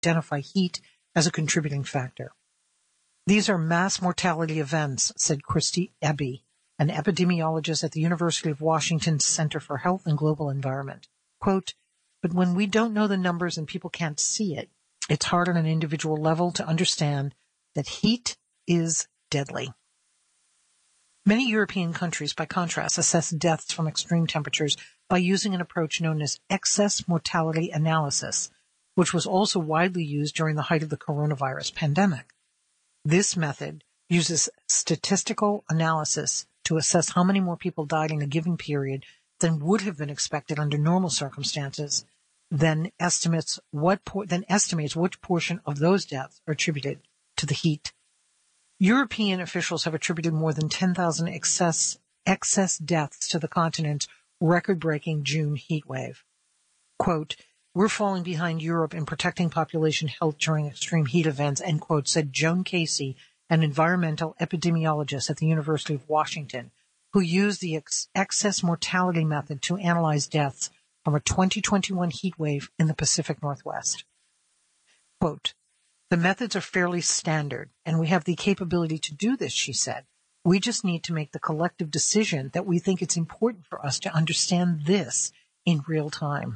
identify heat as a contributing factor. These are mass mortality events, said Christy Eby, an epidemiologist at the University of Washington's Center for Health and Global Environment. Quote, but when we don't know the numbers and people can't see it, it's hard on an individual level to understand that heat is deadly. Many European countries, by contrast, assess deaths from extreme temperatures by using an approach known as excess mortality analysis, which was also widely used during the height of the coronavirus pandemic. This method uses statistical analysis to assess how many more people died in a given period than would have been expected under normal circumstances, then estimates which portion of those deaths are attributed to the heat. European officials have attributed more than 10,000 excess deaths to the continent's record-breaking June heat wave. Quote, we're falling behind Europe in protecting population health during extreme heat events, end quote, said Joan Casey, an environmental epidemiologist at the University of Washington, who used the excess mortality method to analyze deaths from a 2021 heat wave in the Pacific Northwest. Quote, the methods are fairly standard, and we have the capability to do this, she said. We just need to make the collective decision that we think it's important for us to understand this in real time.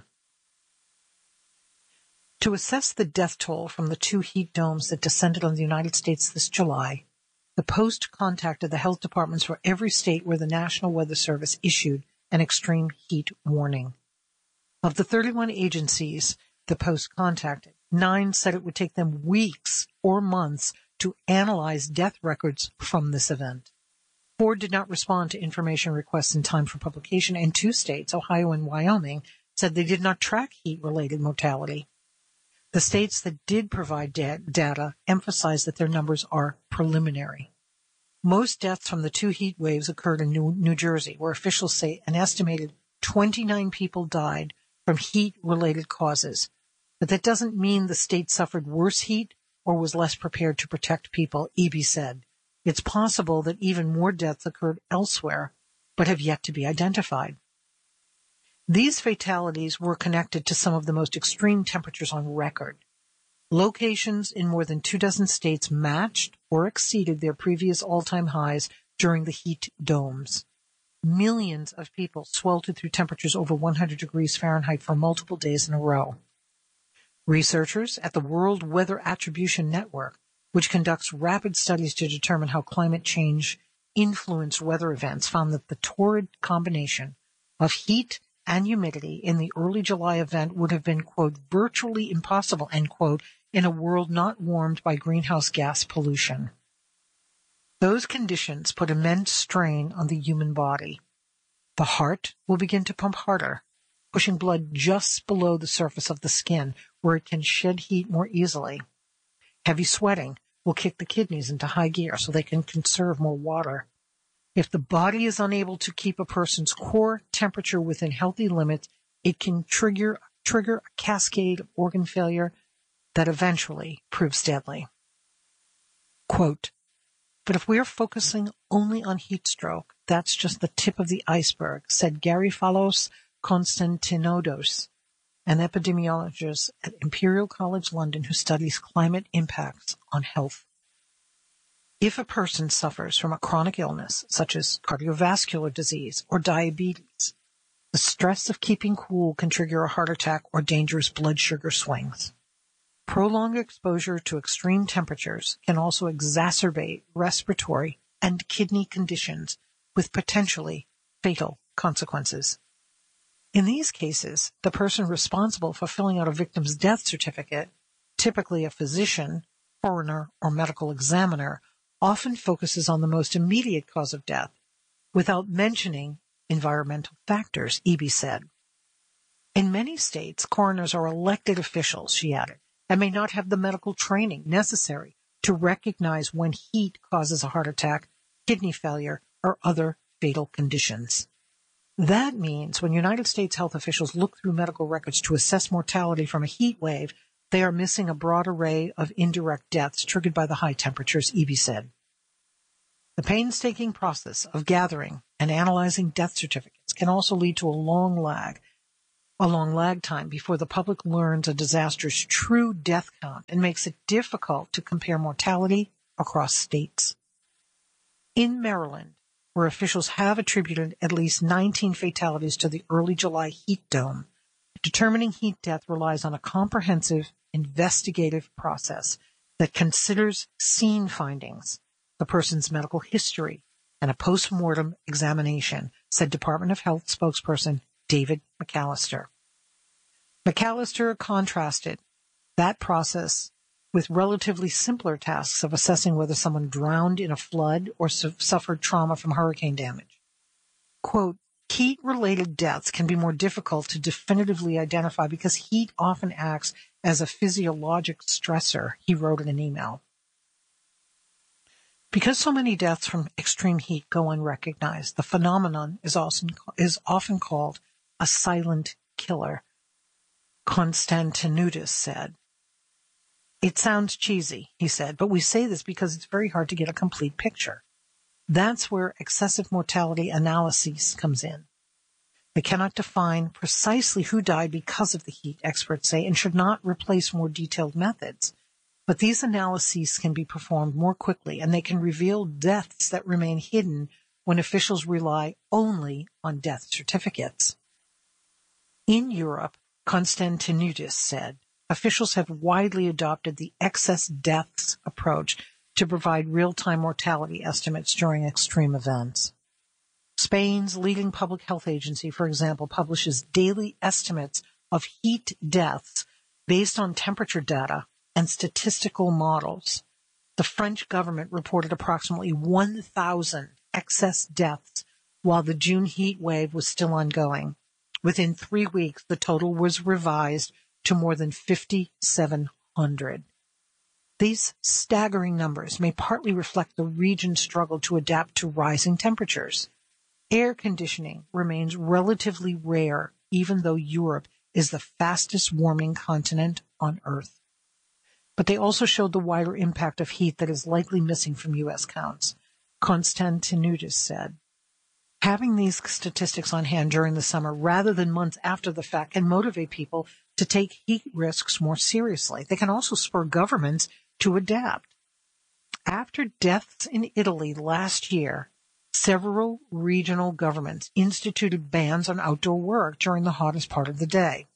To assess the death toll from the 2 heat domes that descended on the United States this July, the Post contacted the health departments for every state where the National Weather Service issued an extreme heat warning. Of the 31 agencies the Post contacted, 9 said it would take them weeks or months to analyze death records from this event. 4 did not respond to information requests in time for publication, and 2 states, Ohio and Wyoming, said they did not track heat-related mortality. The states that did provide data emphasized that their numbers are preliminary. Most deaths from the 2 heat waves occurred in New Jersey, where officials say an estimated 29 people died from heat-related causes. But that doesn't mean the state suffered worse heat or was less prepared to protect people, Eby said. It's possible that even more deaths occurred elsewhere, but have yet to be identified. These fatalities were connected to some of the most extreme temperatures on record. Locations in more than 24 states matched or exceeded their previous all-time highs during the heat domes. Millions of people sweltered through temperatures over 100 degrees Fahrenheit for multiple days in a row. Researchers at the World Weather Attribution Network, which conducts rapid studies to determine how climate change influenced weather events, found that the torrid combination of heat and humidity in the early July event would have been, quote, virtually impossible, end quote, in a world not warmed by greenhouse gas pollution. Those conditions put immense strain on the human body. The heart will begin to pump harder, pushing blood just below the surface of the skin, where it can shed heat more easily. Heavy sweating will kick the kidneys into high gear so they can conserve more water. If the body is unable to keep a person's core temperature within healthy limits, it can trigger a cascade of organ failure that eventually proves deadly. Quote, but if we are focusing only on heat stroke, that's just the tip of the iceberg, said Garifalos Konstantinodos, an epidemiologist at Imperial College London who studies climate impacts on health. If a person suffers from a chronic illness, such as cardiovascular disease or diabetes, the stress of keeping cool can trigger a heart attack or dangerous blood sugar swings. Prolonged exposure to extreme temperatures can also exacerbate respiratory and kidney conditions with potentially fatal consequences. In these cases, the person responsible for filling out a victim's death certificate, typically a physician, coroner, or medical examiner, often focuses on the most immediate cause of death, without mentioning environmental factors, Eby said. In many states, coroners are elected officials, she added, and may not have the medical training necessary to recognize when heat causes a heart attack, kidney failure, or other fatal conditions. That means when United States health officials look through medical records to assess mortality from a heat wave, they are missing a broad array of indirect deaths triggered by the high temperatures, Eby said. The painstaking process of gathering and analyzing death certificates can also lead to a long lag a long lag time before the public learns a disaster's true death count and makes it difficult to compare mortality across states. In Maryland, where officials have attributed at least 19 fatalities to the early July heat dome, determining heat death relies on a comprehensive investigative process that considers scene findings, the person's medical history, and a post-mortem examination, said Department of Health spokesperson David McAllister. McAllister contrasted that process with relatively simpler tasks of assessing whether someone drowned in a flood or suffered trauma from hurricane damage. Quote, heat-related deaths can be more difficult to definitively identify because heat often acts as a physiologic stressor, he wrote in an email. Because so many deaths from extreme heat go unrecognized, the phenomenon is often called a silent killer, Konstantinidis said. It sounds cheesy, he said, but we say this because it's very hard to get a complete picture. That's where excessive mortality analysis comes in. They cannot define precisely who died because of the heat, experts say, and should not replace more detailed methods. But these analyses can be performed more quickly, and they can reveal deaths that remain hidden when officials rely only on death certificates. In Europe, Konstantinidis said, officials have widely adopted the excess deaths approach to provide real-time mortality estimates during extreme events. Spain's leading public health agency, for example, publishes daily estimates of heat deaths based on temperature data and statistical models. The French government reported approximately 1,000 excess deaths while the June heat wave was still ongoing. Within 3 weeks, the total was revised to more than 5,700. These staggering numbers may partly reflect the region's struggle to adapt to rising temperatures. Air conditioning remains relatively rare, even though Europe is the fastest warming continent on Earth. But they also showed the wider impact of heat that is likely missing from U.S. counts, Konstantinidis said. Having these statistics on hand during the summer rather than months after the fact can motivate people to take heat risks more seriously. They can also spur governments to adapt. After deaths in Italy last year, several regional governments instituted bans on outdoor work during the hottest part of the day.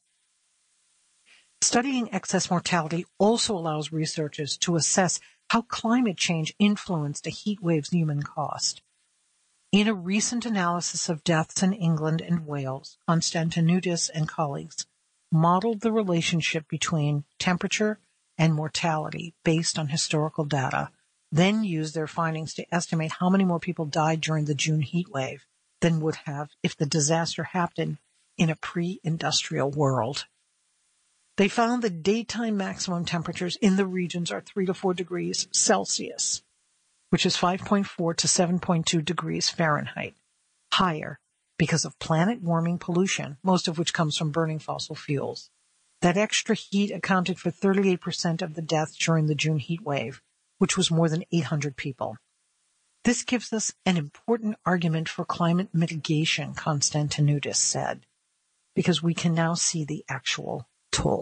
Studying excess mortality also allows researchers to assess how climate change influenced a heat wave's human cost. In a recent analysis of deaths in England and Wales, Konstantinidis and colleagues modeled the relationship between temperature and mortality based on historical data, then used their findings to estimate how many more people died during the June heat wave than would have if the disaster happened in a pre-industrial world. They found the daytime maximum temperatures in the regions are 3 to 4 degrees Celsius, which is 5.4 to 7.2 degrees Fahrenheit, higher because of planet-warming pollution, most of which comes from burning fossil fuels. That extra heat accounted for 38% of the deaths during the June heat wave, which was more than 800 people. This gives us an important argument for climate mitigation, Konstantinidis said, because we can now see the actual toll.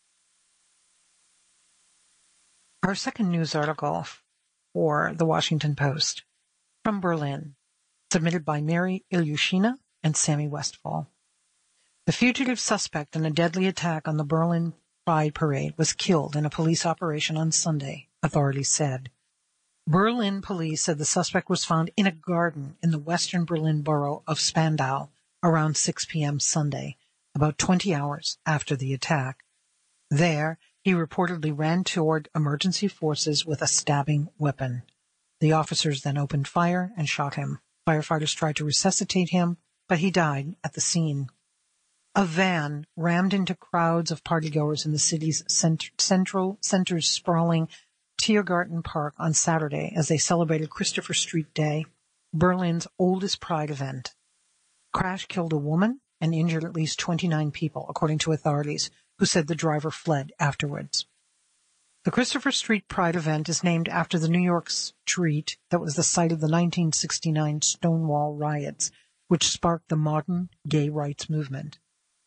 Our second news article for the Washington Post, from Berlin, submitted by Mary Ilyushina and Sammy Westfall. The fugitive suspect in a deadly attack on the Berlin Pride Parade was killed in a police operation on Sunday, authorities said. Berlin police said the suspect was found in a garden in the western Berlin borough of Spandau around 6 p.m. Sunday, about 20 hours after the attack. There, he reportedly ran toward emergency forces with a stabbing weapon. The officers then opened fire and shot him. Firefighters tried to resuscitate him, but he died at the scene. A van rammed into crowds of partygoers in the city's center's sprawling Tiergarten Park on Saturday as they celebrated Christopher Street Day, Berlin's oldest pride event. Crash killed a woman and injured at least 29 people, according to authorities, who said the driver fled afterwards. The Christopher Street Pride event is named after the New York street that was the site of the 1969 Stonewall riots, which sparked the modern gay rights movement.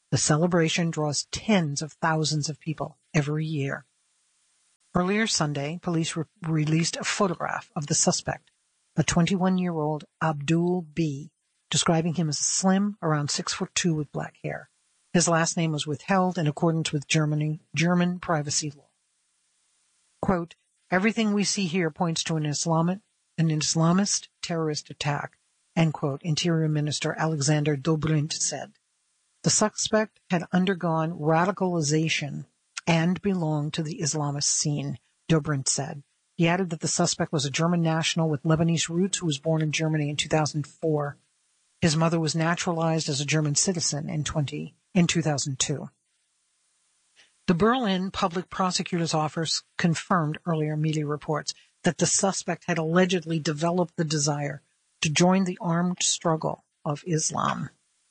The celebration draws tens of thousands of people every year. Earlier Sunday, police released a photograph of the suspect, a 21-year-old Abdul B., describing him as slim, around 6'2" with black hair. His last name was withheld in accordance with German privacy law. Quote, "Everything we see here points to an Islamist terrorist attack," end quote, Interior Minister Alexander Dobrindt said. The suspect had undergone radicalization and belonged to the Islamist scene, Dobrindt said. He added that the suspect was a German national with Lebanese roots who was born in Germany in 2004. His mother was naturalized as a German citizen in 2002. The Berlin Public Prosecutor's Office confirmed earlier media reports that the suspect had allegedly developed the desire to join the armed struggle of Islam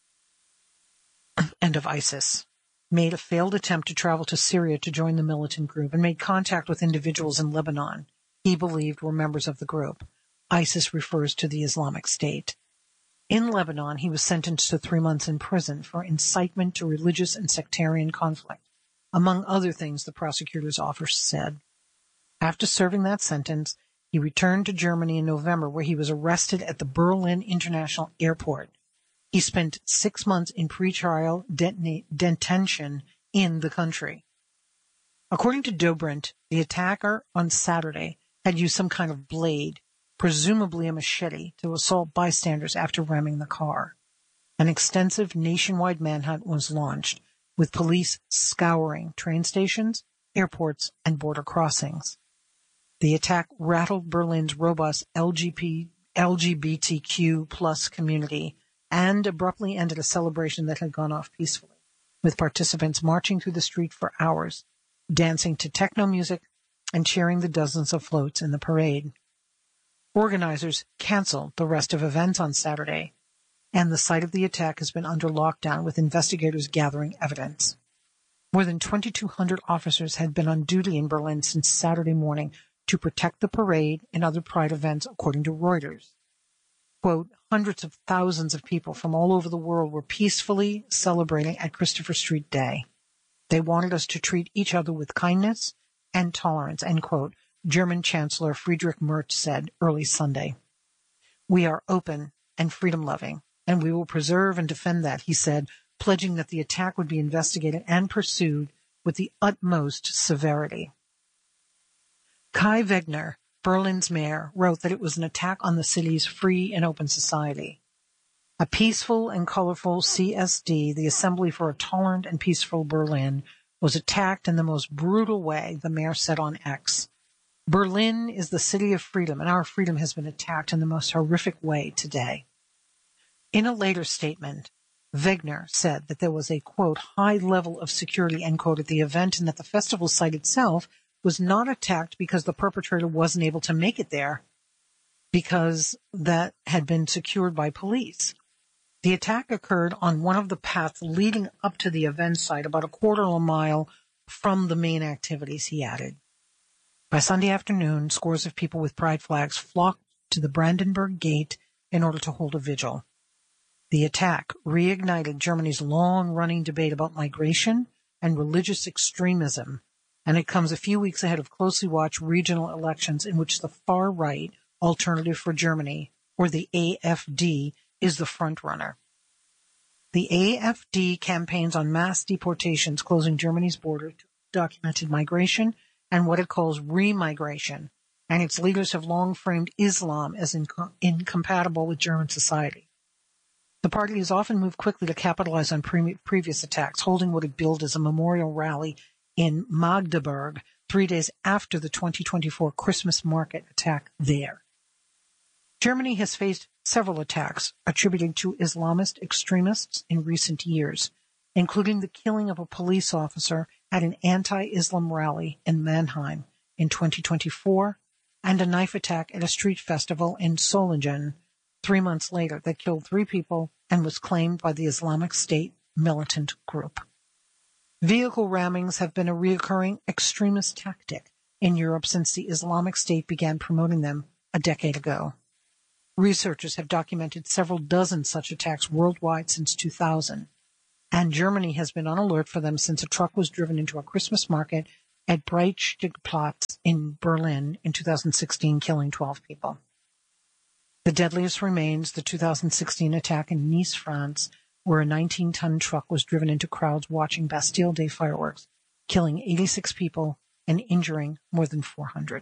and of ISIS, made a failed attempt to travel to Syria to join the militant group, and made contact with individuals in Lebanon he believed were members of the group. ISIS refers to the Islamic State. In Lebanon, he was sentenced to 3 months in prison for incitement to religious and sectarian conflict, among other things, the prosecutor's office said. After serving that sentence, he returned to Germany in November, where he was arrested at the Berlin International Airport. He spent 6 months in pretrial detention in the country. According to Dobrindt, the attacker on Saturday had used some kind of blade, presumably a machete, to assault bystanders after ramming the car. An extensive nationwide manhunt was launched, with police scouring train stations, airports, and border crossings. The attack rattled Berlin's robust LGBTQ plus community and abruptly ended a celebration that had gone off peacefully, with participants marching through the street for hours, dancing to techno music, and cheering the dozens of floats in the parade. Organizers canceled the rest of events on Saturday, and the site of the attack has been under lockdown, with investigators gathering evidence. More than 2,200 officers had been on duty in Berlin since Saturday morning to protect the parade and other Pride events, according to Reuters. Quote, "Hundreds of thousands of people from all over the world were peacefully celebrating at Christopher Street Day. They wanted us to treat each other with kindness and tolerance," end quote, German Chancellor Friedrich Merz said early Sunday. "We are open and freedom-loving, and we will preserve and defend that," he said, pledging that the attack would be investigated and pursued with the utmost severity. Kai Wegner, Berlin's mayor, wrote that it was an attack on the city's free and open society. A peaceful and colorful CSD, the Assembly for a Tolerant and Peaceful Berlin, was attacked in the most brutal way, the mayor said on X. "Berlin is the city of freedom, and our freedom has been attacked in the most horrific way today." In a later statement, Wegner said that there was a, quote, "high level of security," end quote, at the event, and that the festival site itself was not attacked because the perpetrator wasn't able to make it there, because that had been secured by police. The attack occurred on one of the paths leading up to the event site, about a quarter of a mile from the main activities, he added. By Sunday afternoon, scores of people with pride flags flocked to the Brandenburg Gate in order to hold a vigil. The attack reignited Germany's long-running debate about migration and religious extremism, and it comes a few weeks ahead of closely watched regional elections in which the far-right Alternative for Germany, or the AfD, is the front-runner. The AfD campaigns on mass deportations, closing Germany's border to documented migration and what it calls remigration, and its leaders have long framed Islam as incompatible with German society. The party has often moved quickly to capitalize on previous attacks, holding what it billed as a memorial rally in Magdeburg 3 days after the 2024 Christmas market attack there. Germany has faced several attacks attributed to Islamist extremists in recent years, including the killing of a police officer at an anti-Islam rally in Mannheim in 2024 and a knife attack at a street festival in Solingen 3 months later that killed 3 people and was claimed by the Islamic State militant group. Vehicle rammings have been a recurring extremist tactic in Europe since the Islamic State began promoting them a decade ago. Researchers have documented several dozen such attacks worldwide since 2000. and Germany has been on alert for them since a truck was driven into a Christmas market at Breitscheidplatz in Berlin in 2016, killing 12 people. The deadliest remains the 2016 attack in Nice, France, where a 19-ton truck was driven into crowds watching Bastille Day fireworks, killing 86 people and injuring more than 400.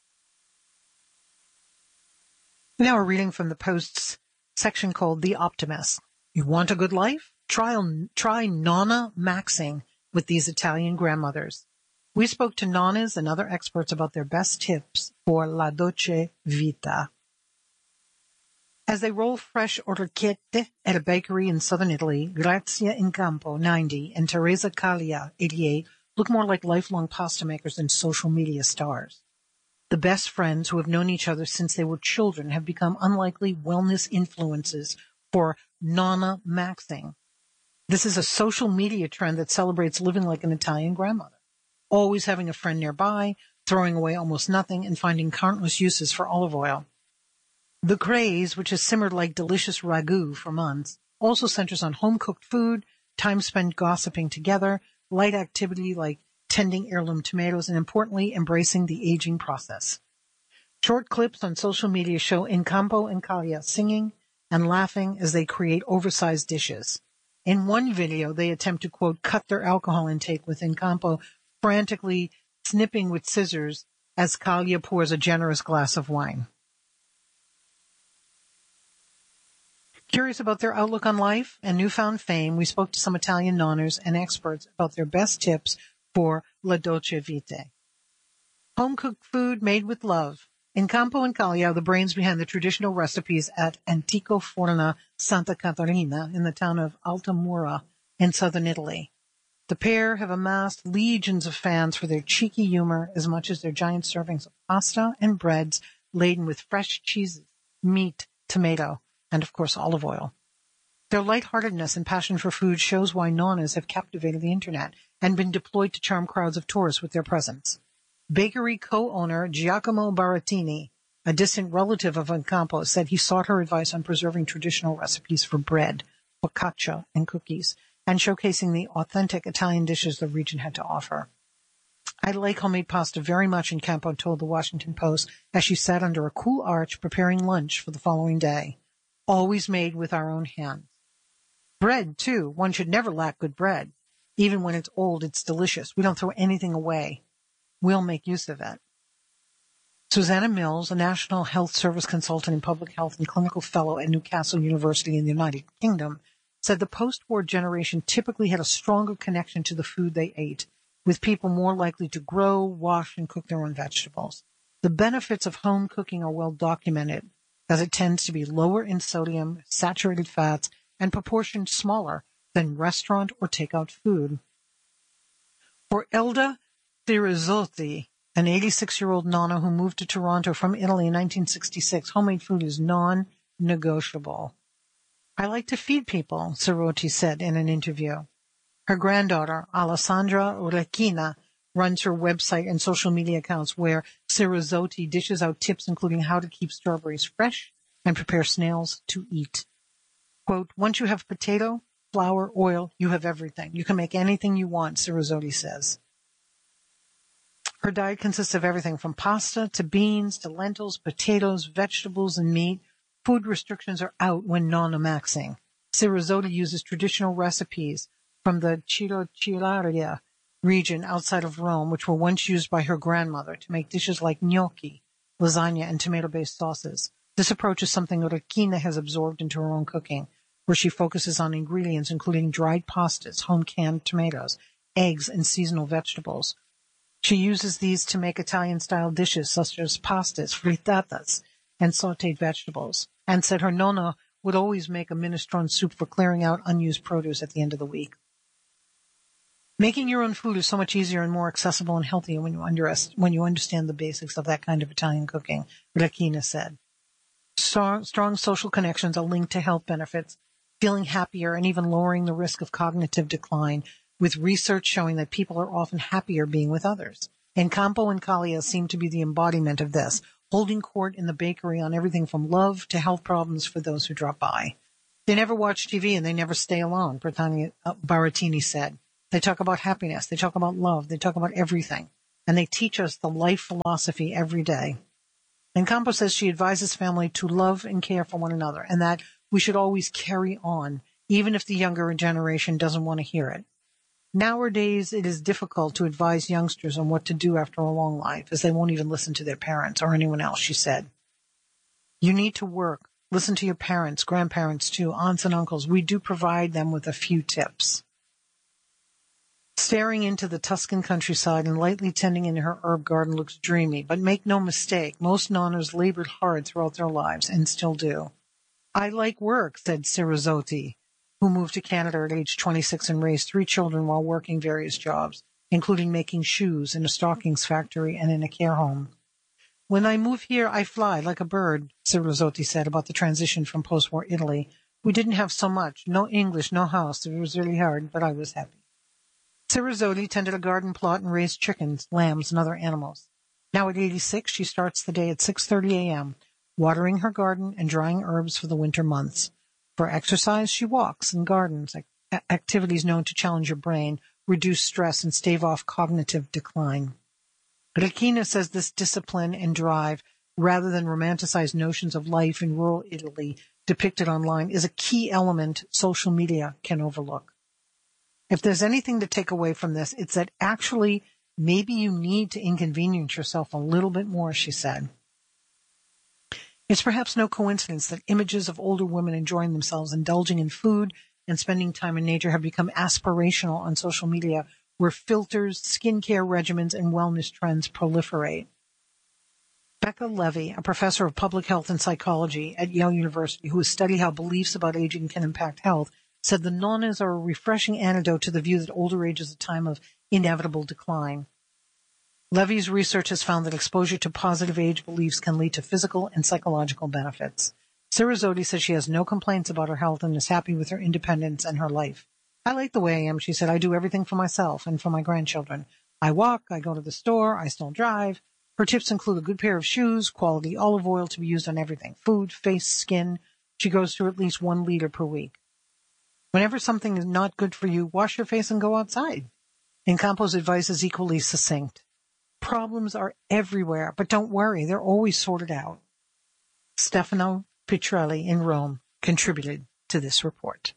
Now we're reading from the Post's section called The Optimist. You want a good life? Try nonna maxing with these Italian grandmothers. We spoke to nonnas and other experts about their best tips for la dolce vita. As they roll fresh orecchiette at a bakery in southern Italy, Grazia Incampo, 90, and Teresa Caglia, 88, look more like lifelong pasta makers than social media stars. The best friends who have known each other since they were children have become unlikely wellness influences for nonna maxing. This is a social media trend that celebrates living like an Italian grandmother, always having a friend nearby, throwing away almost nothing, and finding countless uses for olive oil. The craze, which has simmered like delicious ragu for months, also centers on home-cooked food, time spent gossiping together, light activity like tending heirloom tomatoes, and importantly, embracing the aging process. Short clips on social media show Incampo and Caglia singing and laughing as they create oversized dishes. In one video, they attempt to, quote, cut their alcohol intake, with Incampo frantically snipping with scissors as Caglia pours a generous glass of wine. Curious about their outlook on life and newfound fame, we spoke to some Italian nonners and experts about their best tips for la dolce vita. Home-cooked food made with love. Incampo and Caglia are the brains behind the traditional recipes at Antico Forno Santa Caterina in the town of Altamura in southern Italy. The pair have amassed legions of fans for their cheeky humor as much as their giant servings of pasta and breads laden with fresh cheeses, meat, tomato, and of course olive oil. Their lightheartedness and passion for food shows why nonnas have captivated the internet and been deployed to charm crowds of tourists with their presence. Bakery co-owner Giacomo Barattini, a distant relative of Incampo, said he sought her advice on preserving traditional recipes for bread, focaccia, and cookies, and showcasing the authentic Italian dishes the region had to offer. I like homemade pasta very much, Incampo told the Washington Post as she sat under a cool arch preparing lunch for the following day. Always made with our own hands. Bread, too. One should never lack good bread. Even when it's old, it's delicious. We don't throw anything away. We'll make use of it. Susanna Mills, a National Health Service consultant in public health and clinical fellow at Newcastle University in the United Kingdom, said the post-war generation typically had a stronger connection to the food they ate, with people more likely to grow, wash, and cook their own vegetables. The benefits of home cooking are well documented, as it tends to be lower in sodium, saturated fats, and proportioned smaller than restaurant or takeout food. For Elda Cirizzotti, an 86-year-old nonna who moved to Toronto from Italy in 1966, homemade food is non-negotiable. I like to feed people, Cirizzotti said in an interview. Her granddaughter, Alessandra Orecchina, runs her website and social media accounts where Cirizzotti dishes out tips including how to keep strawberries fresh and prepare snails to eat. Quote, once you have potato, flour, oil, you have everything. You can make anything you want, Cirizzotti says. Her diet consists of everything from pasta to beans to lentils, potatoes, vegetables, and meat. Food restrictions are out when nonna-maxing. Cirizzotti uses traditional recipes from the Chirocchiaria region outside of Rome, which were once used by her grandmother to make dishes like gnocchi, lasagna, and tomato-based sauces. This approach is something Orecchina has absorbed into her own cooking, where she focuses on ingredients including dried pastas, home-canned tomatoes, eggs, and seasonal vegetables. She uses these to make Italian-style dishes such as pastas, frittatas, and sautéed vegetables, and said her nonna would always make a minestrone soup for clearing out unused produce at the end of the week. Making your own food is so much easier and more accessible and healthier when you understand the basics of that kind of Italian cooking, Orecchina said. Strong social connections are linked to health benefits, feeling happier, and even lowering the risk of cognitive decline, with research showing that people are often happier being with others. Incampo and Caglia seem to be the embodiment of this, holding court in the bakery on everything from love to health problems for those who drop by. They never watch TV and they never stay alone, Baratini said. They talk about happiness. They talk about love. They talk about everything. And they teach us the life philosophy every day. And Campos says she advises family to love and care for one another and that we should always carry on, even if the younger generation doesn't want to hear it. Nowadays, it is difficult to advise youngsters on what to do after a long life, as they won't even listen to their parents or anyone else, she said. You need to work. Listen to your parents, grandparents too, aunts and uncles. We do provide them with a few tips. Staring into the Tuscan countryside and lightly tending in her herb garden looks dreamy, but make no mistake, most nonnas labored hard throughout their lives and still do. I like work, said Cirizotti, who moved to Canada at age 26 and raised 3 children while working various jobs, including making shoes in a stockings factory and in a care home. When I move here, I fly like a bird, Cirizotti said about the transition from post-war Italy. We didn't have so much, no English, no house. It was really hard, but I was happy. Cirizotti tended a garden plot and raised chickens, lambs, and other animals. Now at 86, she starts the day at 6:30 a.m., watering her garden and drying herbs for the winter months. For exercise, she walks and gardens, activities known to challenge your brain, reduce stress, and stave off cognitive decline. Recchina says this discipline and drive, rather than romanticized notions of life in rural Italy depicted online, is a key element social media can overlook. If there's anything to take away from this, it's that actually maybe you need to inconvenience yourself a little bit more, she said. It's perhaps no coincidence that images of older women enjoying themselves, indulging in food, and spending time in nature have become aspirational on social media, where filters, skincare regimens, and wellness trends proliferate. Becca Levy, a professor of public health and psychology at Yale University, who has studied how beliefs about aging can impact health, said the nonnas are a refreshing antidote to the view that older age is a time of inevitable decline. Levy's research has found that exposure to positive age beliefs can lead to physical and psychological benefits. Cirizotti says she has no complaints about her health and is happy with her independence and her life. I like the way I am, she said. I do everything for myself and for my grandchildren. I walk, I go to the store, I still drive. Her tips include a good pair of shoes, quality olive oil to be used on everything, food, face, skin. She goes through at least 1 liter per week. Whenever something is not good for you, wash your face and go outside. And Campos' advice is equally succinct. Problems are everywhere, but don't worry, they're always sorted out. Stefano Pitrelli in Rome contributed to this report.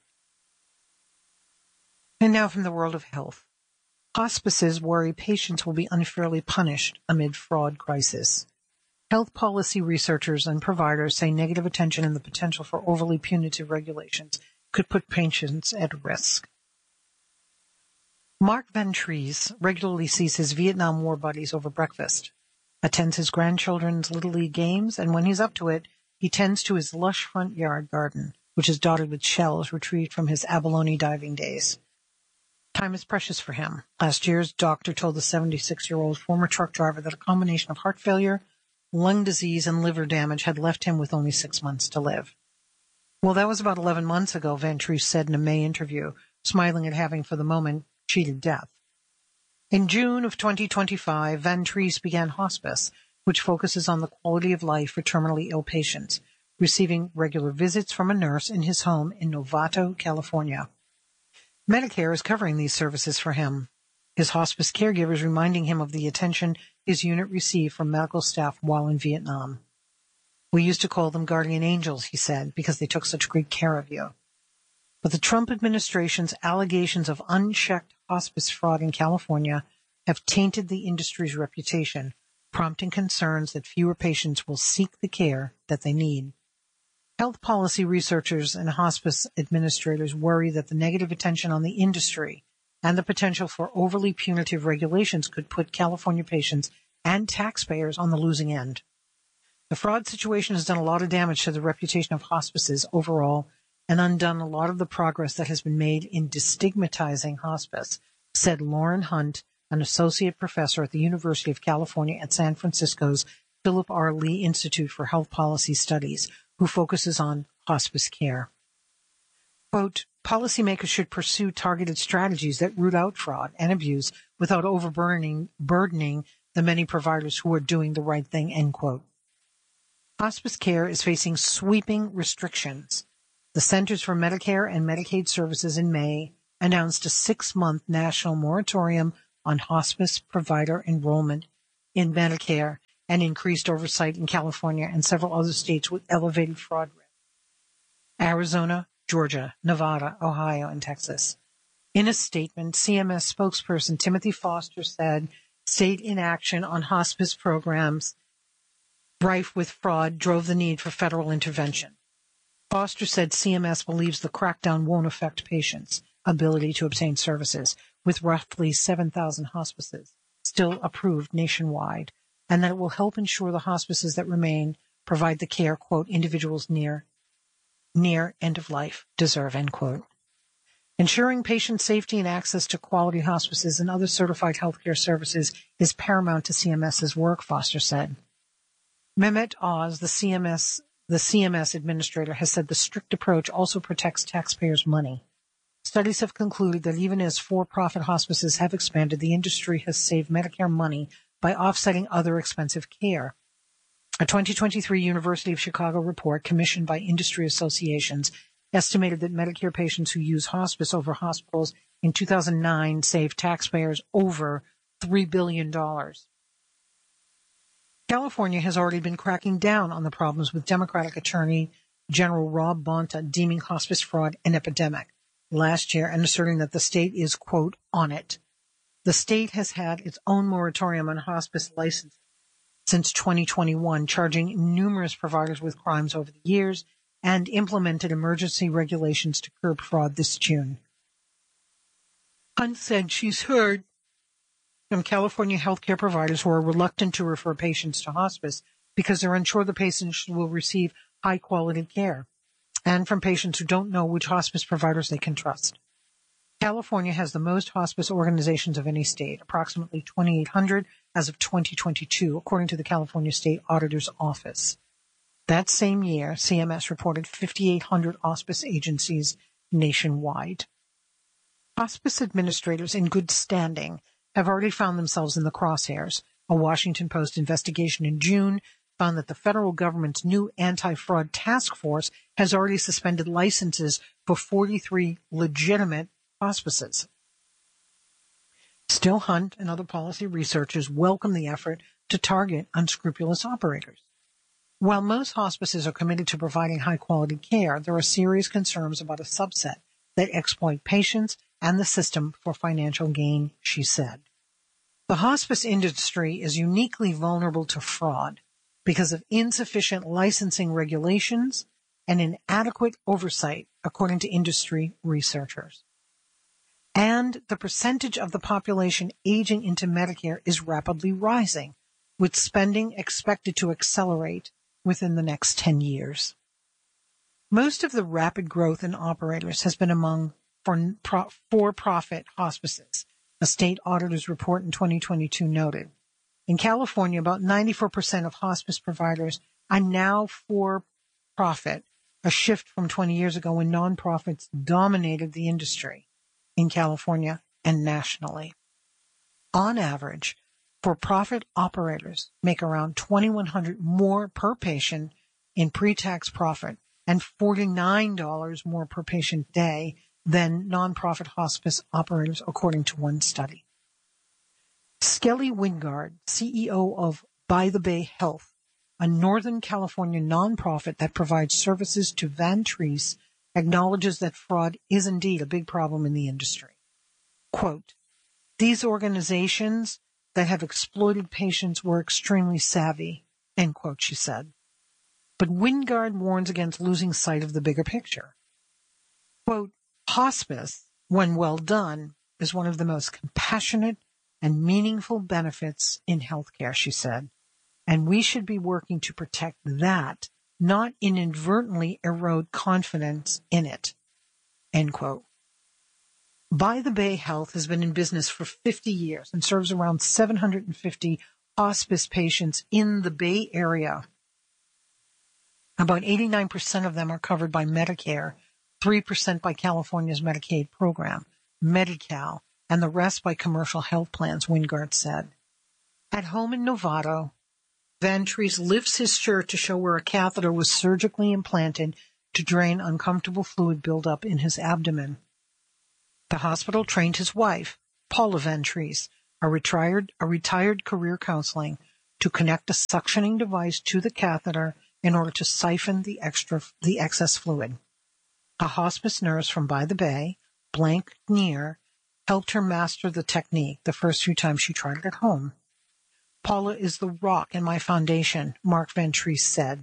And now from the world of health. Hospices worry patients will be unfairly punished amid fraud crisis. Health policy researchers and providers say negative attention and the potential for overly punitive regulations could put patients at risk. Mark Ventries regularly sees his Vietnam War buddies over breakfast, attends his grandchildren's Little League games, and when he's up to it, he tends to his lush front yard garden, which is dotted with shells retrieved from his abalone diving days. Time is precious for him. Last year's doctor told the 76-year-old former truck driver that a combination of heart failure, lung disease, and liver damage had left him with only 6 months to live. Well, that was about 11 months ago, Ventries said in a May interview, smiling at having, for the moment, cheated death. In June of 2025, Ventries began hospice, which focuses on the quality of life for terminally ill patients, receiving regular visits from a nurse in his home in Novato, California. Medicare is covering these services for him, his hospice caregivers reminding him of the attention his unit received from medical staff while in Vietnam. We used to call them guardian angels, he said, because they took such great care of you. But the Trump administration's allegations of unchecked hospice fraud in California have tainted the industry's reputation, prompting concerns that fewer patients will seek the care that they need. Health policy researchers and hospice administrators worry that the negative attention on the industry and the potential for overly punitive regulations could put California patients and taxpayers on the losing end. The fraud situation has done a lot of damage to the reputation of hospices overall and undone a lot of the progress that has been made in destigmatizing hospice, said Lauren Hunt, an associate professor at the University of California at San Francisco's Philip R. Lee Institute for Health Policy Studies, who focuses on hospice care. Quote, policymakers should pursue targeted strategies that root out fraud and abuse without burdening the many providers who are doing the right thing, end quote. Hospice care is facing sweeping restrictions. The Centers for Medicare and Medicaid Services in May announced a 6-month national moratorium on hospice provider enrollment in Medicare and increased oversight in California and several other states with elevated fraud risk: Arizona, Georgia, Nevada, Ohio, and Texas. In a statement, CMS spokesperson Timothy Foster said state inaction on hospice programs rife with fraud drove the need for federal intervention. Foster said CMS believes the crackdown won't affect patients' ability to obtain services, with roughly 7,000 hospices still approved nationwide, and that it will help ensure the hospices that remain provide the care, quote, individuals near end of life deserve, end quote. Ensuring patient safety and access to quality hospices and other certified healthcare services is paramount to CMS's work, Foster said. Mehmet Oz, the CMS administrator, has said the strict approach also protects taxpayers' money. Studies have concluded that even as for-profit hospices have expanded, the industry has saved Medicare money by offsetting other expensive care. A 2023 University of Chicago report commissioned by industry associations estimated that Medicare patients who use hospice over hospitals in 2009 saved taxpayers over $3 billion. California has already been cracking down on the problems with Democratic Attorney General Rob Bonta deeming hospice fraud an epidemic last year and asserting that the state is, quote, on it. The state has had its own moratorium on hospice licensing since 2021, charging numerous providers with crimes over the years, and implemented emergency regulations to curb fraud this June. Hunt said she's heard from California healthcare providers who are reluctant to refer patients to hospice because they're unsure the patients will receive high-quality care, and from patients who don't know which hospice providers they can trust. California has the most hospice organizations of any state, approximately 2,800 as of 2022, according to the California State Auditor's Office. That same year, CMS reported 5,800 hospice agencies nationwide. Hospice administrators in good standing have already found themselves in the crosshairs. A Washington Post investigation in June found that the federal government's new anti-fraud task force has already suspended licenses for 43 legitimate hospices. Still, Hunt and other policy researchers welcome the effort to target unscrupulous operators. While most hospices are committed to providing high-quality care, there are serious concerns about a subset that exploit patients and the system for financial gain, she said. The hospice industry is uniquely vulnerable to fraud because of insufficient licensing regulations and inadequate oversight, according to industry researchers. And the percentage of the population aging into Medicare is rapidly rising, with spending expected to accelerate within the next 10 years. Most of the rapid growth in operators has been among for-profit hospices, a state auditor's report in 2022 noted. In California, about 94% of hospice providers are now for-profit, a shift from 20 years ago when nonprofits dominated the industry in California and nationally. On average, for-profit operators make around $2,100 more per patient in pre-tax profit and $49 more per patient day than nonprofit hospice operators, according to one study. Skelly Wingard, CEO of By the Bay Health, a Northern California nonprofit that provides services to Van Treese, acknowledges that fraud is indeed a big problem in the industry. Quote, "These organizations that have exploited patients were extremely savvy," end quote, she said. But Wingard warns against losing sight of the bigger picture. Quote, "Hospice, when well done, is one of the most compassionate and meaningful benefits in healthcare," she said. And we should be working to protect that, not inadvertently erode confidence in it, end quote. By the Bay Health has been in business for 50 years and serves around 750 hospice patients in the Bay Area. About 89% of them are covered by Medicare, 3% by California's Medicaid program, Medi-Cal, and the rest by commercial health plans, Wingard said. At home in Novato, Van Treese lifts his shirt to show where a catheter was surgically implanted to drain uncomfortable fluid buildup in his abdomen. The hospital trained his wife, Paula Ventris, a retired career counseling, to connect a suctioning device to the catheter in order to siphon the excess fluid. A hospice nurse from By the Bay, Blank Neer, helped her master the technique the first few times she tried it at home. Paula is the rock in my foundation, Mark Ventris said.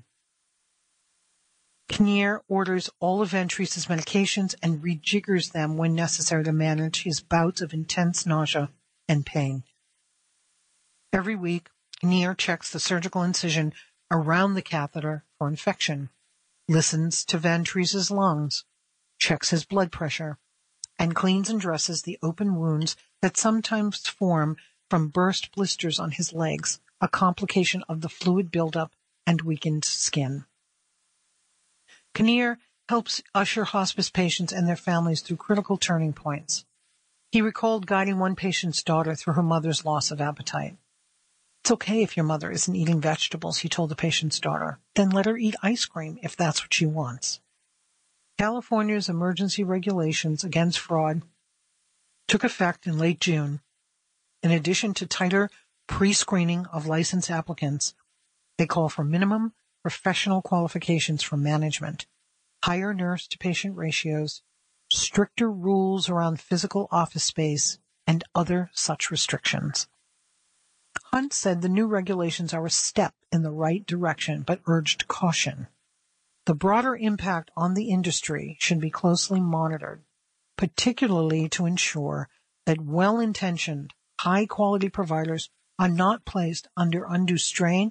Kinnear orders all of Ventris' medications and rejiggers them when necessary to manage his bouts of intense nausea and pain. Every week, Kinnear checks the surgical incision around the catheter for infection, listens to Ventris' lungs, checks his blood pressure, and cleans and dresses the open wounds that sometimes form from burst blisters on his legs, a complication of the fluid buildup and weakened skin. Kinnear helps usher hospice patients and their families through critical turning points. He recalled guiding one patient's daughter through her mother's loss of appetite. It's okay if your mother isn't eating vegetables, he told the patient's daughter. Then let her eat ice cream if that's what she wants. California's emergency regulations against fraud took effect in late June. In addition to tighter pre-screening of licensed applicants, they call for minimum professional qualifications for management, higher nurse-to-patient ratios, stricter rules around physical office space, and other such restrictions. Hunt said the new regulations are a step in the right direction, but urged caution. The broader impact on the industry should be closely monitored, particularly to ensure that well-intentioned, high-quality providers are not placed under undue strain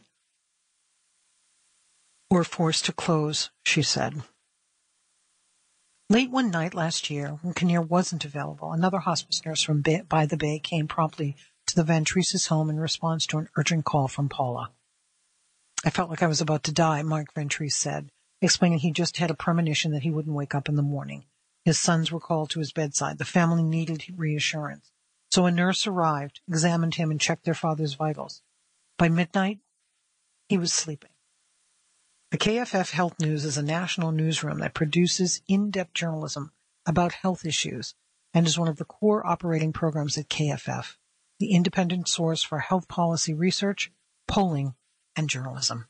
or forced to close, she said. Late one night last year, when Kinnear wasn't available, another hospice nurse from By the Bay came promptly to the Ventris' home in response to an urgent call from Paula. I felt like I was about to die, Mark Ventris said, explaining he just had a premonition that he wouldn't wake up in the morning. His sons were called to his bedside. The family needed reassurance. So a nurse arrived, examined him, and checked their father's vitals. By midnight, he was sleeping. The KFF Health News is a national newsroom that produces in-depth journalism about health issues and is one of the core operating programs at KFF, the independent source for health policy research, polling, and journalism.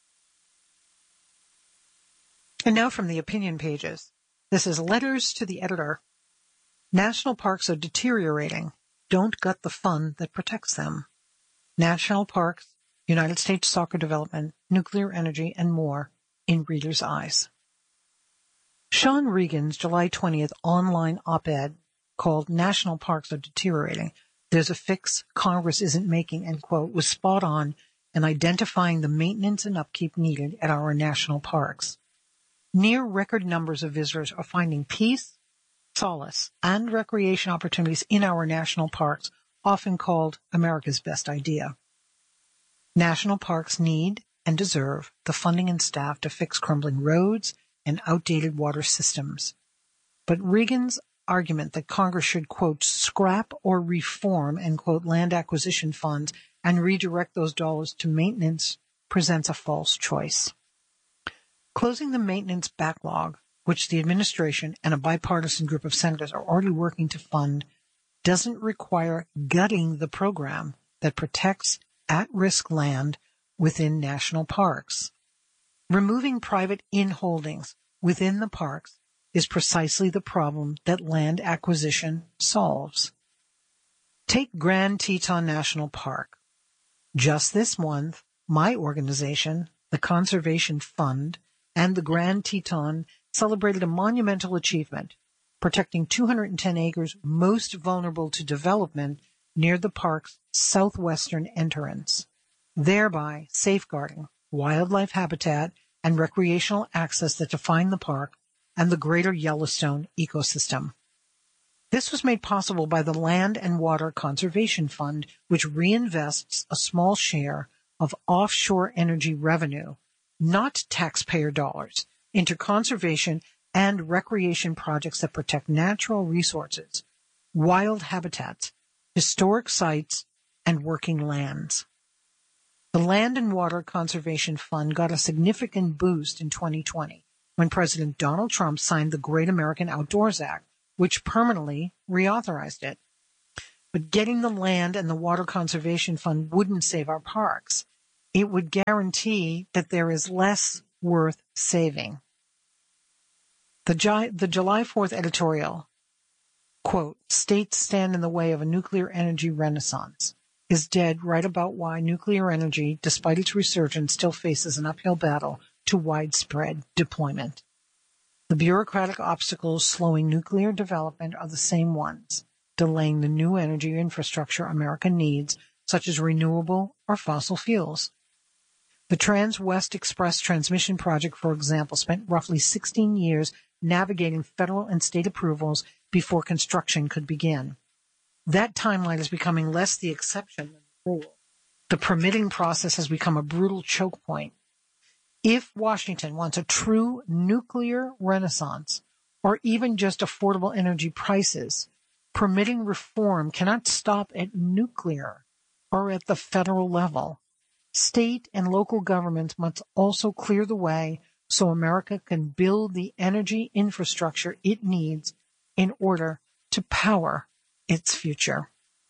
And now from the opinion pages. This is Letters to the Editor. National parks are deteriorating. Don't gut the fund that protects them. National parks, United States soccer development, nuclear energy, and more in readers' eyes. Sean Regan's July 20th online op-ed called National Parks Are Deteriorating. There's a fix Congress isn't making, end quote, was spot on in identifying the maintenance and upkeep needed at our national parks. Near record numbers of visitors are finding peace, solace, and recreation opportunities in our national parks, often called America's best idea. National parks need and deserve the funding and staff to fix crumbling roads and outdated water systems. But Regan's argument that Congress should, quote, scrap or reform, end quote, land acquisition funds and redirect those dollars to maintenance presents a false choice. Closing the maintenance backlog, which the administration and a bipartisan group of senators are already working to fund, doesn't require gutting the program that protects at-risk land within national parks. Removing private in-holdings within the parks is precisely the problem that land acquisition solves. Take Grand Teton National Park. Just this month, my organization, the Conservation Fund, and the Grand Teton celebrated a monumental achievement, protecting 210 acres most vulnerable to development near the park's southwestern entrance, thereby safeguarding wildlife habitat and recreational access that define the park and the greater Yellowstone ecosystem. This was made possible by the Land and Water Conservation Fund, which reinvests a small share of offshore energy revenue, not taxpayer dollars, into conservation and recreation projects that protect natural resources, wild habitats, historic sites, and working lands. The Land and Water Conservation Fund got a significant boost in 2020 when President Donald Trump signed the Great American Outdoors Act, which permanently reauthorized it. But getting the land and the Water Conservation Fund wouldn't save our parks. It would guarantee that there is less worth saving. The July 4th editorial, quote, "States stand in the way of a nuclear energy renaissance," is dead right about why nuclear energy, despite its resurgence, still faces an uphill battle to widespread deployment. The bureaucratic obstacles slowing nuclear development are the same ones, delaying the new energy infrastructure America needs, such as renewable or fossil fuels. The Trans-West Express transmission project, for example, spent roughly 16 years navigating federal and state approvals before construction could begin. That timeline is becoming less the exception than the rule. The permitting process has become a brutal choke point. If Washington wants a true nuclear renaissance, or even just affordable energy prices, permitting reform cannot stop at nuclear or at the federal level. State and local governments must also clear the way so America can build the energy infrastructure it needs in order to power its future.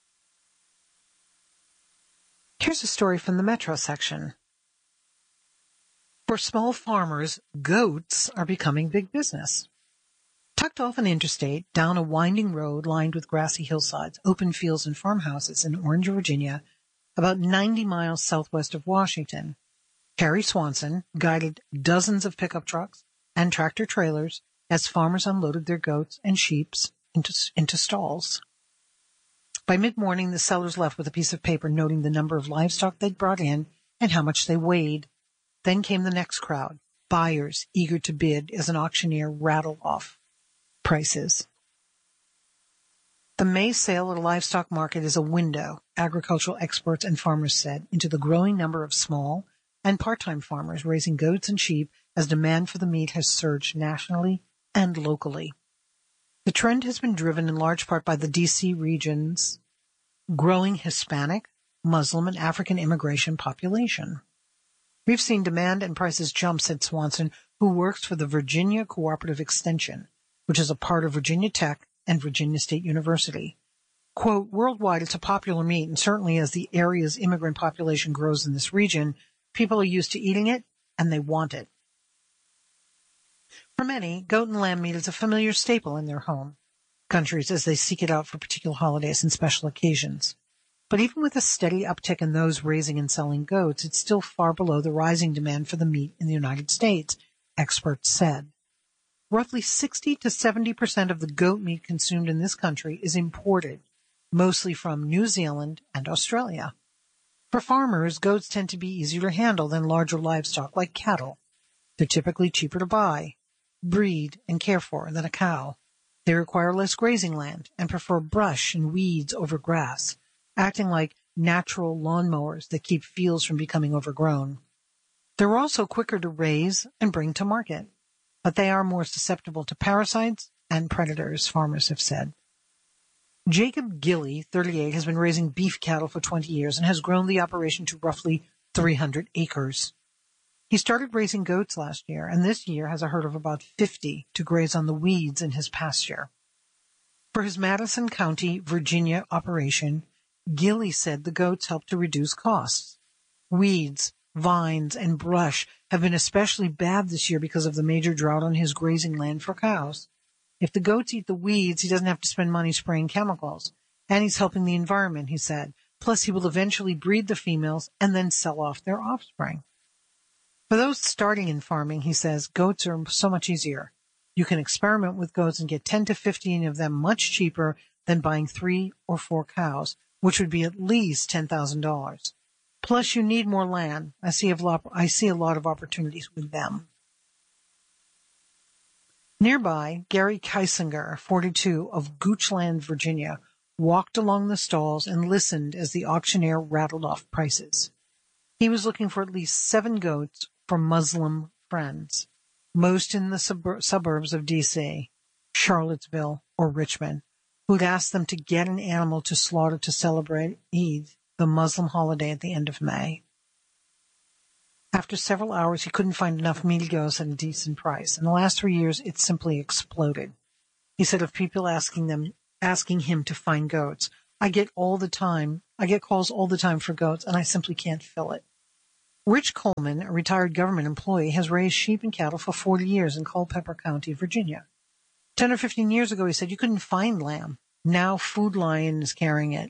Here's a story from the Metro section. For small farmers, goats are becoming big business. Tucked off an interstate, down a winding road lined with grassy hillsides, open fields, and farmhouses in Orange, Virginia, about 90 miles southwest of Washington, Carrie Swanson guided dozens of pickup trucks and tractor trailers as farmers unloaded their goats and sheep into stalls. By mid-morning, the sellers left with a piece of paper noting the number of livestock they'd brought in and how much they weighed. Then came the next crowd, buyers eager to bid as an auctioneer rattled off prices. The May sale at a livestock market is a window, agricultural experts and farmers said, into the growing number of small and part-time farmers raising goats and sheep as demand for the meat has surged nationally and locally. The trend has been driven in large part by the D.C. region's growing Hispanic, Muslim, and African immigration population. We've seen demand and prices jump, said Swanson, who works for the Virginia Cooperative Extension, which is a part of Virginia Tech and Virginia State University. Quote, "Worldwide, it's a popular meat, and certainly as the area's immigrant population grows in this region, people are used to eating it, and they want it." For many, goat and lamb meat is a familiar staple in their home countries as they seek it out for particular holidays and special occasions. But even with a steady uptick in those raising and selling goats, it's still far below the rising demand for the meat in the United States, experts said. Roughly 60 to 70% of the goat meat consumed in this country is imported, mostly from New Zealand and Australia. For farmers, goats tend to be easier to handle than larger livestock like cattle. They're typically cheaper to buy, breed, and care for than a cow. They require less grazing land and prefer brush and weeds over grass, acting like natural lawnmowers that keep fields from becoming overgrown. They're also quicker to raise and bring to market, but they are more susceptible to parasites and predators, farmers have said. Jacob Gilly, 38, has been raising beef cattle for 20 years and has grown the operation to roughly 300 acres. He started raising goats last year, and this year has a herd of about 50 to graze on the weeds in his pasture. For his Madison County, Virginia operation, Gilly said the goats help to reduce costs. Weeds, vines, and brush have been especially bad this year because of the major drought on his grazing land for cows. If the goats eat the weeds, he doesn't have to spend money spraying chemicals. And he's helping the environment, he said. Plus, he will eventually breed the females and then sell off their offspring. For those starting in farming, he says, goats are so much easier. You can experiment with goats and get 10 to 15 of them much cheaper than buying 3 or 4 cows, which would be at least $10,000. Plus, you need more land. I see a lot of opportunities with them. Nearby, Gary Keisinger, 42, of Goochland, Virginia, walked along the stalls and listened as the auctioneer rattled off prices. He was looking for at least 7 goats for Muslim friends, most in the suburbs of D.C., Charlottesville, or Richmond, who'd asked them to get an animal to slaughter to celebrate Eid, the Muslim holiday at the end of May. After several hours, he couldn't find enough Migos at a decent price. In the last 3 years, it simply exploded. He said of people asking him to find goats, I get calls all the time for goats, and I simply can't fill it. Rich Coleman, a retired government employee, has raised sheep and cattle for 40 years in Culpeper County, Virginia. 10 or 15 years ago, he said you couldn't find lamb. Now Food Lion is carrying it.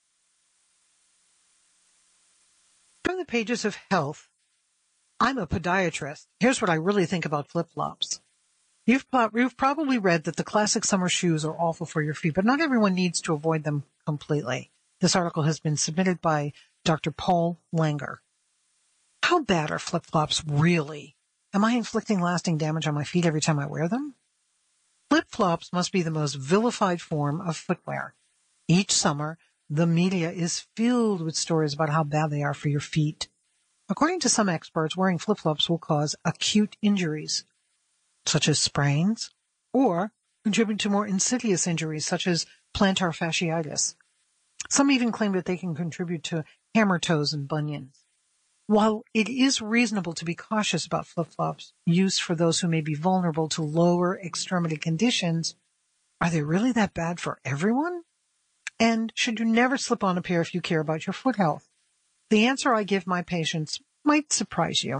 From the pages of Health, I'm a podiatrist. Here's what I really think about flip-flops. You've probably read that the classic summer shoes are awful for your feet, but not everyone needs to avoid them completely. This article has been submitted by Dr. Paul Langer. How bad are flip-flops really? Am I inflicting lasting damage on my feet every time I wear them? Flip-flops must be the most vilified form of footwear. Each summer, the media is filled with stories about how bad they are for your feet. According to some experts, wearing flip-flops will cause acute injuries, such as sprains, or contribute to more insidious injuries, such as plantar fasciitis. Some even claim that they can contribute to hammer toes and bunions. While it is reasonable to be cautious about flip-flops used for those who may be vulnerable to lower extremity conditions, are they really that bad for everyone? And should you never slip on a pair if you care about your foot health? The answer I give my patients might surprise you.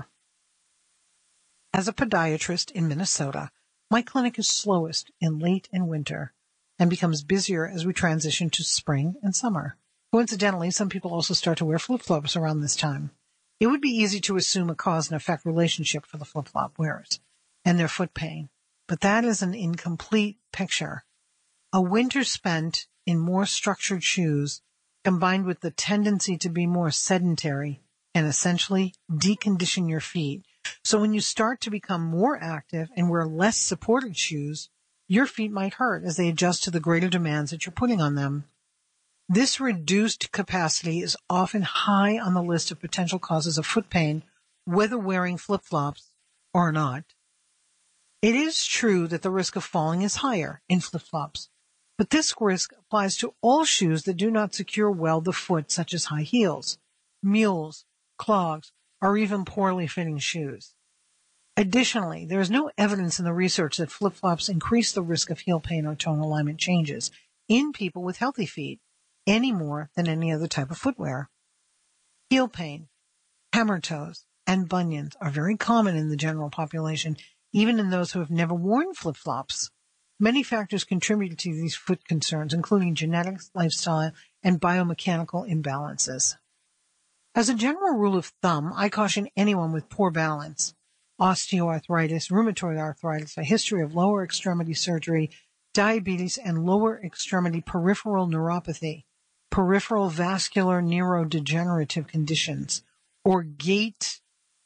As a podiatrist in Minnesota, my clinic is slowest in late and winter and becomes busier as we transition to spring and summer. Coincidentally, some people also start to wear flip-flops around this time. It would be easy to assume a cause and effect relationship for the flip-flop wearers and their foot pain, but that is an incomplete picture. A winter spent in more structured shoes combined with the tendency to be more sedentary can essentially decondition your feet. So when you start to become more active and wear less supported shoes, your feet might hurt as they adjust to the greater demands that you're putting on them. This reduced capacity is often high on the list of potential causes of foot pain, whether wearing flip-flops or not. It is true that the risk of falling is higher in flip-flops, but this risk applies to all shoes that do not secure well the foot, such as high heels, mules, clogs, or even poorly fitting shoes. Additionally, there is no evidence in the research that flip-flops increase the risk of heel pain or toe alignment changes in people with healthy feet any more than any other type of footwear. Heel pain, hammer toes, and bunions are very common in the general population, even in those who have never worn flip-flops. Many factors contribute to these foot concerns, including genetics, lifestyle, and biomechanical imbalances. As a general rule of thumb, I caution anyone with poor balance, osteoarthritis, rheumatoid arthritis, a history of lower extremity surgery, diabetes, and lower extremity peripheral neuropathy, peripheral vascular neurodegenerative conditions, or gait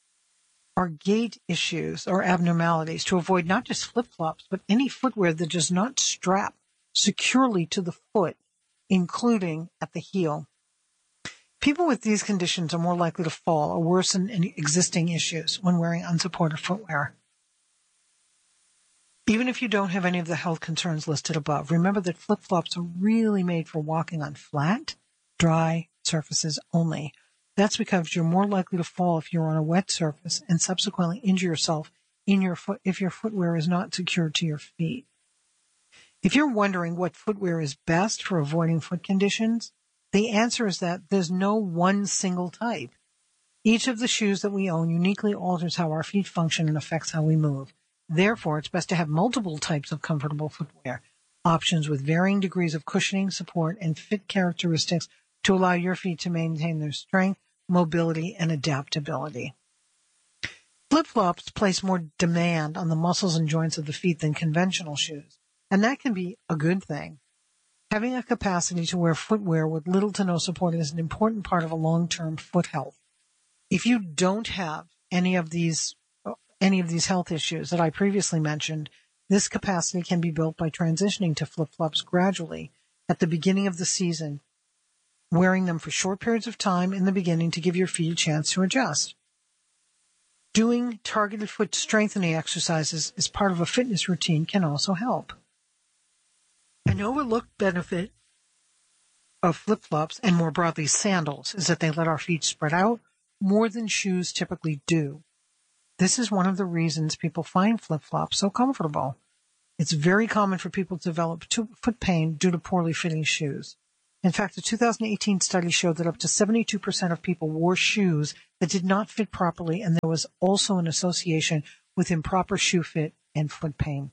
issues or abnormalities to avoid not just flip-flops, but any footwear that does not strap securely to the foot, including at the heel. People with these conditions are more likely to fall or worsen existing issues when wearing unsupported footwear. Even if you don't have any of the health concerns listed above, remember that flip-flops are really made for walking on flat, dry surfaces only. That's because you're more likely to fall if you're on a wet surface and subsequently injure yourself in your foot if your footwear is not secured to your feet. If you're wondering what footwear is best for avoiding foot conditions, the answer is that there's no one single type. Each of the shoes that we own uniquely alters how our feet function and affects how we move. Therefore, it's best to have multiple types of comfortable footwear, options with varying degrees of cushioning, support, and fit characteristics to allow your feet to maintain their strength, mobility, and adaptability. Flip-flops place more demand on the muscles and joints of the feet than conventional shoes, and that can be a good thing. Having a capacity to wear footwear with little to no support is an important part of a long-term foot health. If you don't have any of these health issues that I previously mentioned, this capacity can be built by transitioning to flip-flops gradually at the beginning of the season, wearing them for short periods of time in the beginning to give your feet a chance to adjust. Doing targeted foot strengthening exercises as part of a fitness routine can also help. An overlooked benefit of flip-flops, and more broadly sandals, is that they let our feet spread out, more than shoes typically do. This is one of the reasons people find flip-flops so comfortable. It's very common for people to develop foot pain due to poorly fitting shoes. In fact, a 2018 study showed that up to 72% of people wore shoes that did not fit properly, and there was also an association with improper shoe fit and foot pain.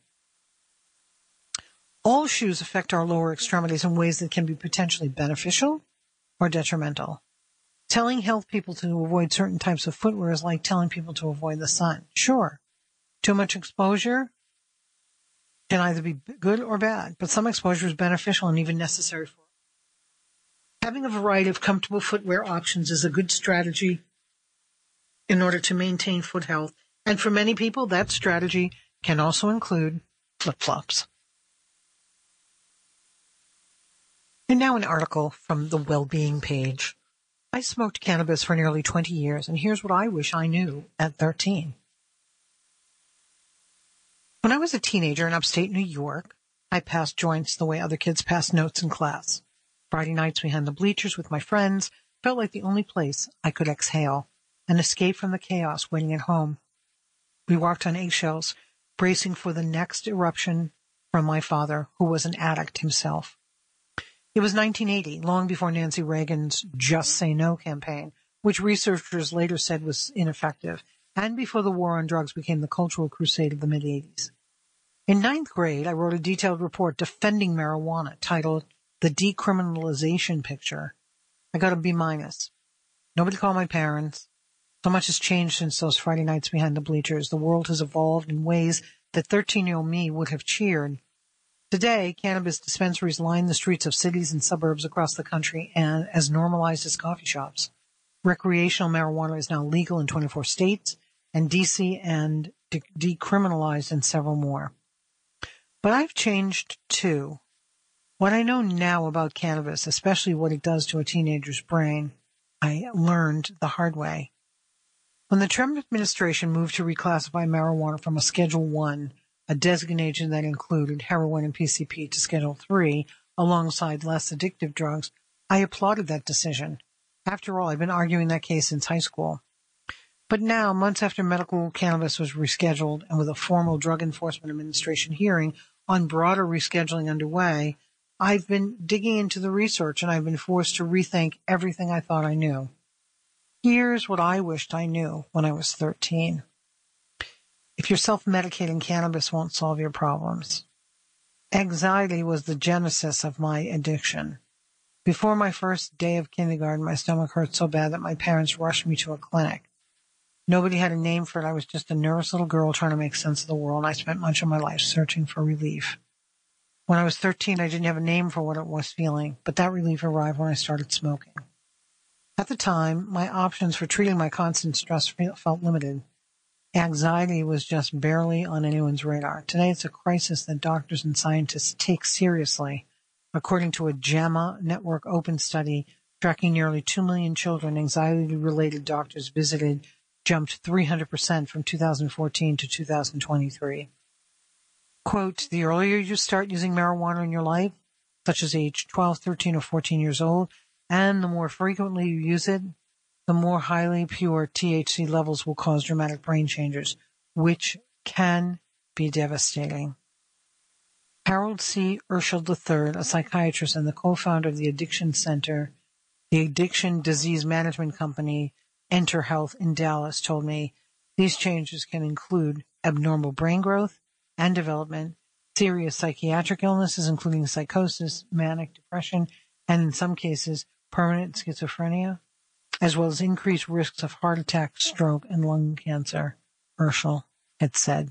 All shoes affect our lower extremities in ways that can be potentially beneficial or detrimental. Telling health people to avoid certain types of footwear is like telling people to avoid the sun. Sure, too much exposure can either be good or bad, but some exposure is beneficial and even necessary for us. Having a variety of comfortable footwear options is a good strategy in order to maintain foot health, and for many people, that strategy can also include flip-flops. And now an article from the Wellbeing page. I smoked cannabis for nearly 20 years, and here's what I wish I knew at 13. When I was a teenager in upstate New York, I passed joints the way other kids pass notes in class. Friday nights behind the bleachers with my friends felt like the only place I could exhale and escape from the chaos waiting at home. We walked on eggshells, bracing for the next eruption from my father, who was an addict himself. It was 1980, long before Nancy Reagan's Just Say No campaign, which researchers later said was ineffective, and before the war on drugs became the cultural crusade of the mid-'80s. In ninth grade, I wrote a detailed report defending marijuana titled The Decriminalization Picture. I got a B-. Nobody called my parents. So much has changed since those Friday nights behind the bleachers. The world has evolved in ways that 13-year-old me would have cheered. Today, cannabis dispensaries line the streets of cities and suburbs across the country and as normalized as coffee shops. Recreational marijuana is now legal in 24 states and D.C. and decriminalized in several more. But I've changed too. What I know now about cannabis, especially what it does to a teenager's brain, I learned the hard way. When the Trump administration moved to reclassify marijuana from a Schedule I, a designation that included heroin and PCP, to Schedule III, alongside less addictive drugs, I applauded that decision. After all, I've been arguing that case since high school. But now, months after medical cannabis was rescheduled and with a formal Drug Enforcement Administration hearing on broader rescheduling underway, I've been digging into the research and I've been forced to rethink everything I thought I knew. Here's what I wished I knew when I was 13. If you're self-medicating, cannabis won't solve your problems. Anxiety was the genesis of my addiction. Before my first day of kindergarten, my stomach hurt so bad that my parents rushed me to a clinic. Nobody had a name for it. I was just a nervous little girl trying to make sense of the world. I spent much of my life searching for relief. When I was 13, I didn't have a name for what it was feeling, but that relief arrived when I started smoking. At the time, my options for treating my constant stress felt limited. Anxiety was just barely on anyone's radar. Today, it's a crisis that doctors and scientists take seriously. According to a JAMA Network Open study tracking nearly 2 million children, anxiety-related doctors visited jumped 300% from 2014 to 2023. Quote, the earlier you start using marijuana in your life, such as age 12, 13, or 14 years old, and the more frequently you use it, the more highly pure THC levels will cause dramatic brain changes, which can be devastating. Harold C. Urschel III, a psychiatrist and the co-founder of the Addiction Center, the addiction disease management company Enter Health in Dallas, told me these changes can include abnormal brain growth and development, serious psychiatric illnesses, including psychosis, manic depression, and in some cases, permanent schizophrenia, as well as increased risks of heart attack, stroke, and lung cancer, Urschel had said.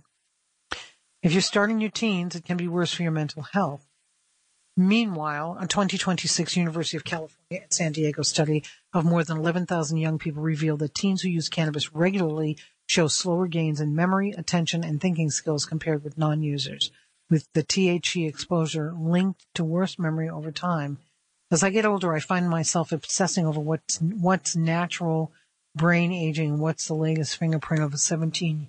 If you're starting your teens, it can be worse for your mental health. Meanwhile, a 2026 University of California at San Diego study of more than 11,000 young people revealed that teens who use cannabis regularly show slower gains in memory, attention, and thinking skills compared with non-users, with the THC exposure linked to worse memory over time. As I get older, I find myself obsessing over what's natural brain aging, what's the latest fingerprint of 17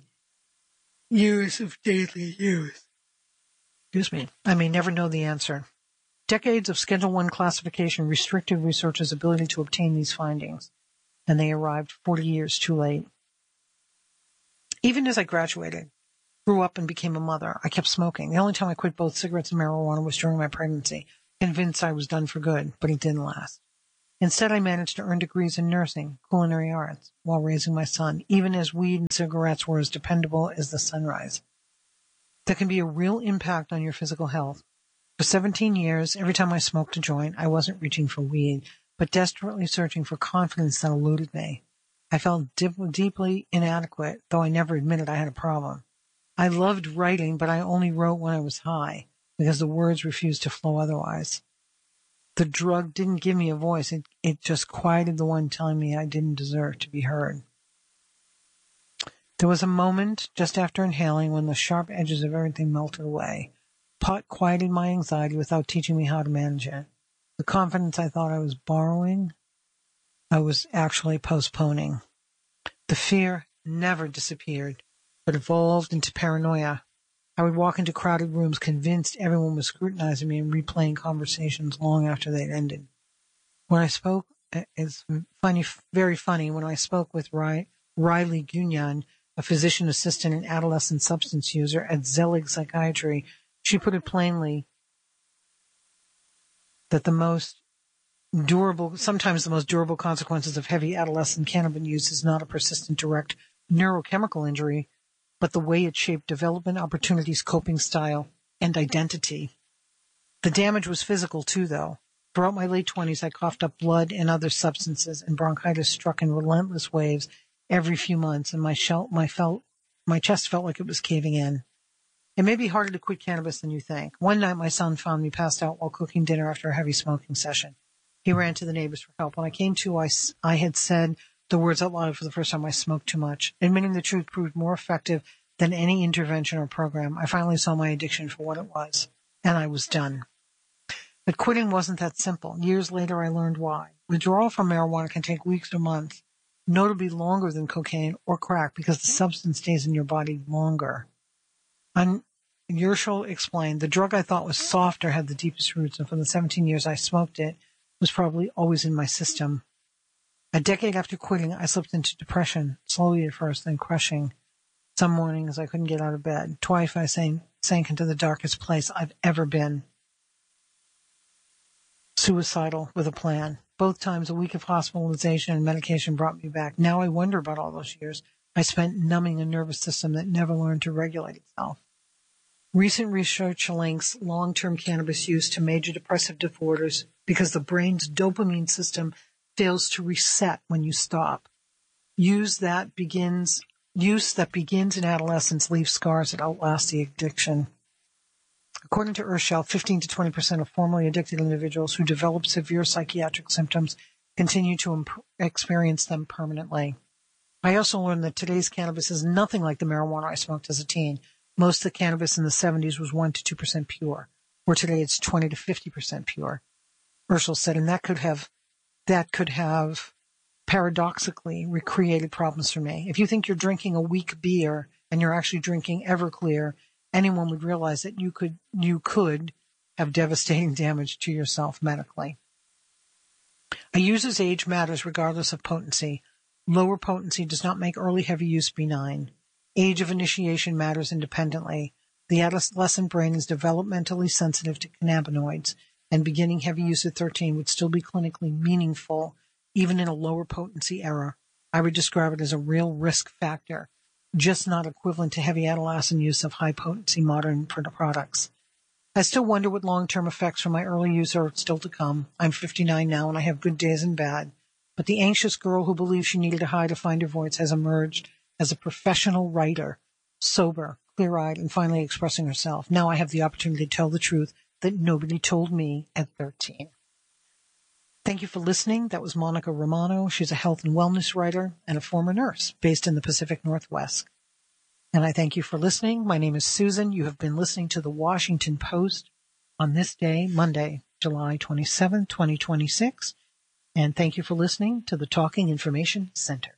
years of daily use. Excuse me. I may never know the answer. Decades of Schedule I classification restricted researchers' ability to obtain these findings. and they arrived 40 years too late. Even as I graduated, grew up and became a mother, I kept smoking. The only time I quit both cigarettes and marijuana was during my pregnancy, convinced I was done for good, but it didn't last. Instead, I managed to earn degrees in nursing, culinary arts, while raising my son, even as weed and cigarettes were as dependable as the sunrise. There can be a real impact on your physical health. For 17 years, every time I smoked a joint, I wasn't reaching for weed, but desperately searching for confidence that eluded me. I felt deeply inadequate, though I never admitted I had a problem. I loved writing, but I only wrote when I was high, because the words refused to flow otherwise. The drug didn't give me a voice. It just quieted the one telling me I didn't deserve to be heard. There was a moment just after inhaling when the sharp edges of everything melted away. Pot quieted my anxiety without teaching me how to manage it. The confidence I thought I was borrowing, I was actually postponing. The fear never disappeared, but evolved into paranoia. I would walk into crowded rooms convinced everyone was scrutinizing me and replaying conversations long after they'd ended. When I spoke, it's funny, very funny, when I spoke with Riley Gunyan, a physician assistant and adolescent substance user at Zelig Psychiatry, she put it plainly that sometimes the most durable consequences of heavy adolescent cannabis use is not a persistent direct neurochemical injury, but the way it shaped development opportunities, coping style, and identity. The damage was physical too, though. Throughout my late 20s, I coughed up blood and other substances, and bronchitis struck in relentless waves every few months, and my chest felt like it was caving in. It may be harder to quit cannabis than you think. One night, my son found me passed out while cooking dinner after a heavy smoking session. He ran to the neighbors for help. When I came to, I had said the words out loud for the first time, I smoked too much. Admitting the truth proved more effective than any intervention or program. I finally saw my addiction for what it was, and I was done. But quitting wasn't that simple. Years later, I learned why. Withdrawal from marijuana can take weeks or months, notably longer than cocaine or crack, because the substance stays in your body longer. Yershel explained, the drug I thought was softer had the deepest roots, and for the 17 years I smoked it, was probably always in my system. A decade after quitting, I slipped into depression, slowly at first, then crushing. Some mornings I couldn't get out of bed. Twice I sank into the darkest place I've ever been. Suicidal with a plan. Both times a week of hospitalization and medication brought me back. Now I wonder about all those years I spent numbing a nervous system that never learned to regulate itself. Recent research links long-term cannabis use to major depressive disorders because the brain's dopamine system fails to reset when you stop. Use that begins in adolescence leaves scars that outlast the addiction. According to Yershel, 15 to 20% of formerly addicted individuals who develop severe psychiatric symptoms continue to experience them permanently. I also learned that today's cannabis is nothing like the marijuana I smoked as a teen. Most of the cannabis in the 70s was 1 to 2% pure, where today it's 20 to 50% pure. Yershel said, and that could have paradoxically recreated problems for me. If you think you're drinking a weak beer and you're actually drinking Everclear, anyone would realize that you could have devastating damage to yourself medically. A user's age matters regardless of potency. Lower potency does not make early heavy use benign. Age of initiation matters independently. The adolescent brain is developmentally sensitive to cannabinoids, and beginning heavy use at 13 would still be clinically meaningful, even in a lower potency era. I would describe it as a real risk factor, just not equivalent to heavy adolescent use of high-potency modern products. I still wonder what long-term effects from my early use are still to come. I'm 59 now, and I have good days and bad. But the anxious girl who believed she needed to hide to find her voice has emerged as a professional writer, sober, clear-eyed, and finally expressing herself. Now I have the opportunity to tell the truth that nobody told me at 13. Thank you for listening. That was Monica Romano. She's a health and wellness writer and a former nurse based in the Pacific Northwest. And I thank you for listening. My name is Susan. You have been listening to the Washington Post on this day, Monday, July 27, 2026. And thank you for listening to the Talking Information Center.